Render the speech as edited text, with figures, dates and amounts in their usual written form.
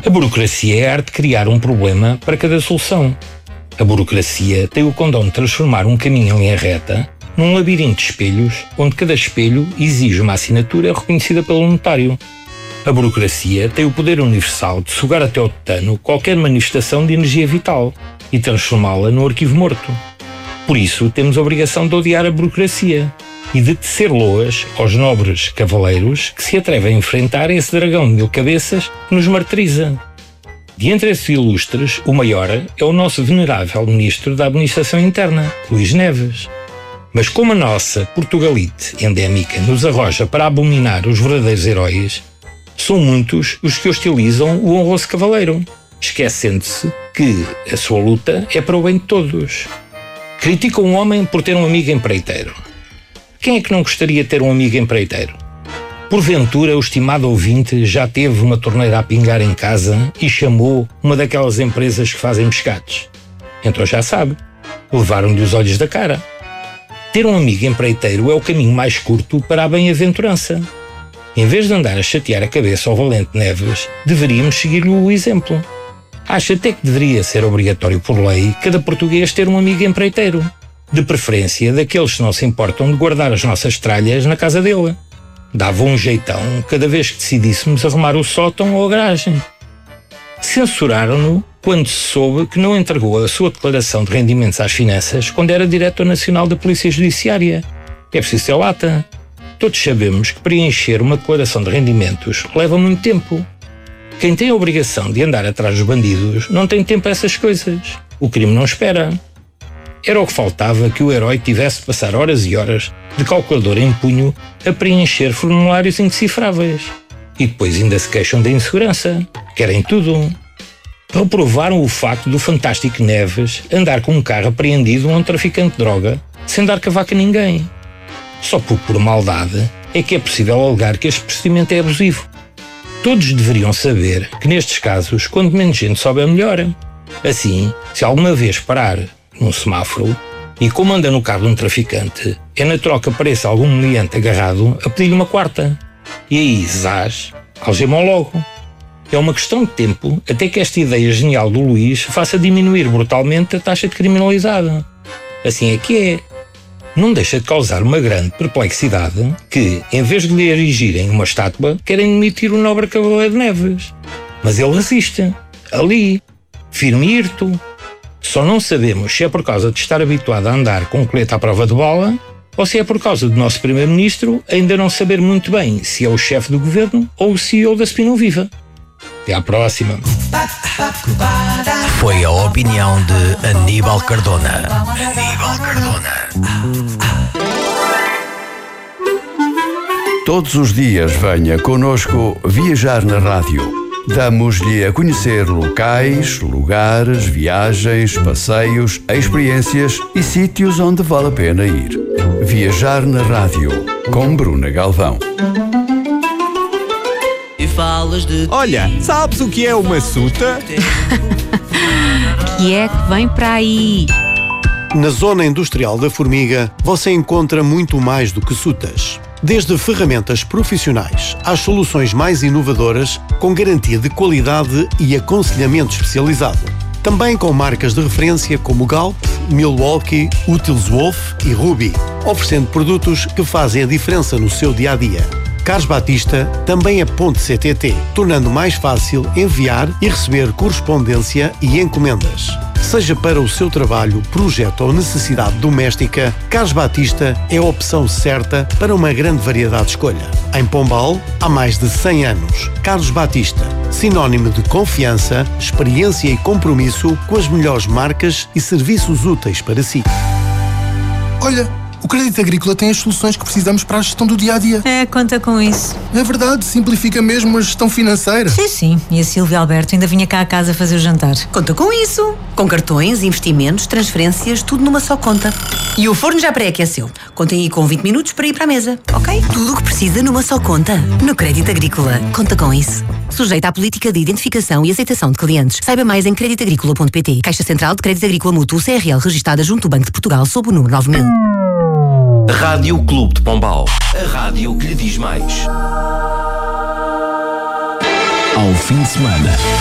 A burocracia é a arte de criar um problema para cada solução. A burocracia tem o condão de transformar um caminho em linha reta num labirinto de espelhos, onde cada espelho exige uma assinatura reconhecida pelo notário. A burocracia tem o poder universal de sugar até ao tutano qualquer manifestação de energia vital e transformá-la no arquivo morto. Por isso, temos a obrigação de odiar a burocracia e de tecer loas aos nobres cavaleiros que se atrevem a enfrentar esse dragão de 1000 cabeças que nos martiriza. De entre esses ilustres, o maior é o nosso venerável Ministro da Administração Interna, Luís Neves. Mas como a nossa Portugalite endémica nos arroja para abominar os verdadeiros heróis, são muitos os que hostilizam o honroso cavaleiro, esquecendo-se que a sua luta é para o bem de todos. Criticam um homem por ter um amigo empreiteiro. Quem é que não gostaria de ter um amigo empreiteiro? Porventura, o estimado ouvinte já teve uma torneira a pingar em casa e chamou uma daquelas empresas que fazem pescados. Então já sabe, levaram-lhe os olhos da cara. Ter um amigo empreiteiro é o caminho mais curto para a bem-aventurança. Em vez de andar a chatear a cabeça ao valente Neves, deveríamos seguir-lhe o exemplo. Acho até que deveria ser obrigatório por lei cada português ter um amigo empreiteiro, de preferência daqueles que não se importam de guardar as nossas tralhas na casa dele. Dava um jeitão cada vez que decidíssemos arrumar o sótão ou a garagem. Censuraram-no quando se soube que não entregou a sua declaração de rendimentos às finanças quando era Diretor Nacional da Polícia Judiciária. É preciso ter lata. Todos sabemos que preencher uma declaração de rendimentos leva muito tempo. Quem tem a obrigação de andar atrás dos bandidos não tem tempo a essas coisas. O crime não espera. Era o que faltava que o herói tivesse de passar horas e horas de calculadora em punho a preencher formulários indecifráveis. E depois ainda se queixam da insegurança. Querem tudo. Reprovaram o facto do fantástico Neves andar com um carro apreendido a um traficante de droga sem dar cavaco a ninguém. Só porque por maldade é que é possível alegar que este procedimento é abusivo. Todos deveriam saber que nestes casos, quanto menos gente souber, melhor. Assim, se alguma vez parar num semáforo e como anda no carro de um traficante, é natural que apareça algum meliante agarrado a pedir-lhe uma quarta. E aí, zás, algemam logo. É uma questão de tempo até que esta ideia genial do Luís faça diminuir brutalmente a taxa de criminalidade. Assim é que é. Não deixa de causar uma grande perplexidade que, em vez de lhe erigirem uma estátua, querem demitir o nobre Cavaleiro Neves. Mas ele resiste, ali, firme e hirto. Só não sabemos se é por causa de estar habituado a andar com o colete à prova de bala ou se é por causa do nosso Primeiro-Ministro ainda não saber muito bem se é o chefe do governo ou o CEO da Spino Viva. Até à próxima. Foi a opinião de Aníbal Cardona. Aníbal Cardona. Todos os dias venha connosco viajar na rádio. Damos-lhe a conhecer locais, lugares, viagens, passeios, experiências e sítios onde vale a pena ir. Viajar na rádio, com Bruna Galvão. Olha, sabes o que é uma suta? Que é que vem para aí? Na Zona Industrial da Formiga, você encontra muito mais do que sutas. Desde ferramentas profissionais às soluções mais inovadoras, com garantia de qualidade e aconselhamento especializado. Também com marcas de referência como Galp, Milwaukee, Utils Wolf e Ruby, oferecendo produtos que fazem a diferença no seu dia-a-dia. Carlos Batista também é ponto CTT, tornando mais fácil enviar e receber correspondência e encomendas. Seja para o seu trabalho, projeto ou necessidade doméstica, Carlos Batista é a opção certa para uma grande variedade de escolha. Em Pombal, há mais de 100 anos. Carlos Batista, sinónimo de confiança, experiência e compromisso com as melhores marcas e serviços úteis para si. Olha, o Crédito Agrícola tem as soluções que precisamos para a gestão do dia-a-dia. Conta com isso. É verdade, simplifica mesmo a gestão financeira. Sim. E a Silvia Alberto ainda vinha cá a casa fazer o jantar. Conta com isso. Com cartões, investimentos, transferências, tudo numa só conta. E o forno já pré-aqueceu. Contem aí com 20 minutos para ir para a mesa, ok? Tudo o que precisa numa só conta. No Crédito Agrícola. Conta com isso. Sujeita à política de identificação e aceitação de clientes. Saiba mais em creditagricola.pt. Caixa Central de Crédito Agrícola Mútuo CRL registada junto ao Banco de Portugal sob o número 9000. Rádio Clube de Pombal. A rádio que lhe diz mais. Ao fim de semana.